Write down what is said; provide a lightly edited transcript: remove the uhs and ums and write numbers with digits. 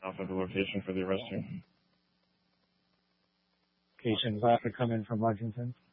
off of the location for the arrest here. Location is about to come in from Lexington.